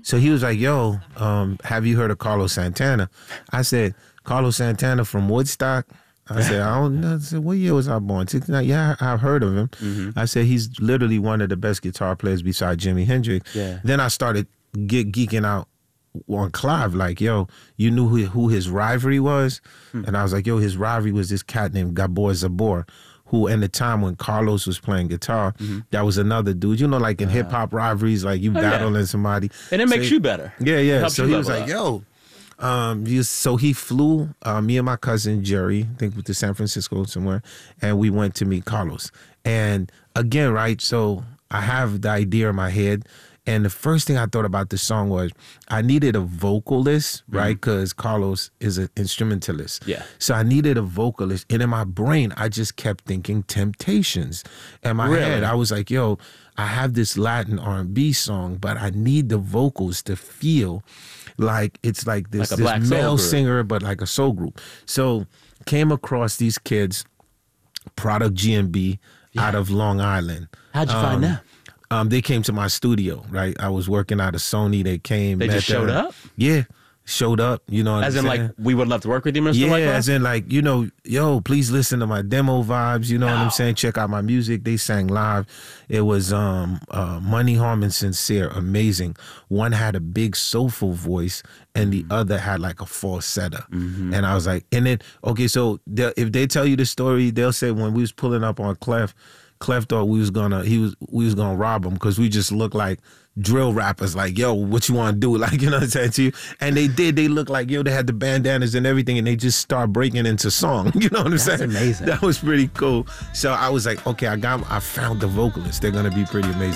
So he was like, yo, have you heard of Carlos Santana? I said, Carlos Santana from Woodstock? I said, I don't know. I said, what year was I born? 69. Yeah, I've heard of him. I said, he's literally one of the best guitar players besides Jimi Hendrix. Yeah. Then I started geeking out on Clive, like, yo, you knew who his rivalry was? And I was like, yo, his rivalry was this cat named Gabor Zabor, who in the time when Carlos was playing guitar, that was another dude. You know, like in hip-hop rivalries, like you battling somebody. And it makes you better. Yeah. So he was like, yo, so he flew me and my cousin Jerry, I think, to San Francisco somewhere, and we went to meet Carlos. And again, right, so I have the idea in my head, and the first thing I thought about the song was I needed a vocalist, right, because Carlos is an instrumentalist. Yeah. So I needed a vocalist, and in my brain, I just kept thinking Temptations. In my head, I was like, yo, I have this Latin R&B song, but I need the vocals to feel like it's like this, like this male group. singer, but like a soul group. So came across these kids, Product GMB, out of Long Island. How'd you find them? They came to my studio, right? I was working out of Sony. They came. They just showed up? Yeah. Showed up, you know what As I'm in, saying? like, we would love to work with you, Mr. Yeah, Like that? as in, like, you know, yo, please listen to my demo vibes, you know what I'm saying? Check out my music. They sang live. It was Money, Harm, and Sincere, amazing. One had a big soulful voice, and the other had, like, a falsetto. And I was like, and then, okay, so if they tell you the story, they'll say when we was pulling up on Clef thought we was gonna rob him because we just looked like drill rappers, like, yo, what you want to do? Like, you know what I'm saying to you? And they did. They looked like, yo, they had the bandanas and everything, and they just start breaking into song. You know what I'm saying? That's amazing. That was pretty cool. So I was like, okay, I found the vocalist. They're gonna be pretty amazing.